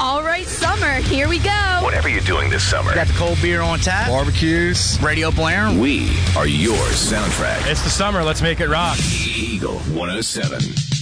All right, summer, here we go. Whatever you're doing this summer. Got the cold beer on tap. Barbecues. Radio blaring. We are your soundtrack. It's the summer. Let's make it rock. Eagle 107.